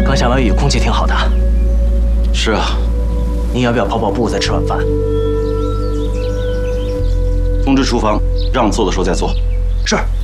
刚下完雨，空气挺好的。 是啊， 你要不要跑跑步再吃晚饭？ 通知厨房，让做的时候再做。 是。